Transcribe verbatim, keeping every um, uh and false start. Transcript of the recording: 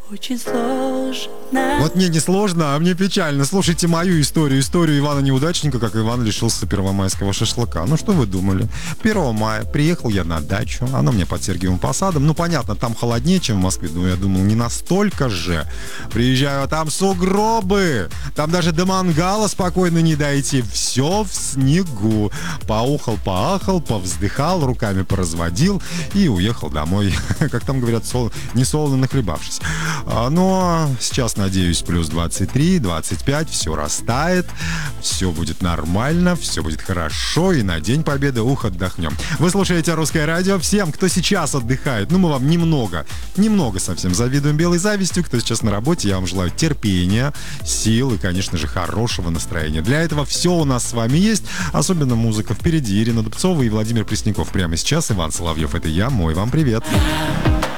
очень сложно. Вот мне не сложно, а мне печально. Слушайте мою историю. Историю Ивана-неудачника, как Иван лишился первомайского шашлыка. Ну, что вы думали? первого мая приехал я на дачу. Она мне под Сергиевым Посадом. Ну, понятно, там холоднее, чем в Москве. Но я думал, не настолько же. Приезжаю, а там сугробы. Там даже до мангала спокойно не дойти. Все в снегу. Поухал, поахал, повздыхал, руками поразводил и уехал домой. Как там говорят, сол... не солоно нахлебавшись. Но сейчас, надеюсь, плюс двадцать три, двадцать пять, все растает, все будет нормально, все будет хорошо, и на День Победы, ух, отдохнем. Вы слушаете Русское радио. Всем, кто сейчас отдыхает, ну, мы вам немного, немного совсем завидуем белой завистью. Кто сейчас на работе, я вам желаю терпения, сил и, конечно же, хорошего настроения. Для этого все у нас с вами есть, особенно музыка. Впереди Ирина Дубцова и Владимир Пресняков. Прямо сейчас Иван Соловьев, это я, мой вам привет.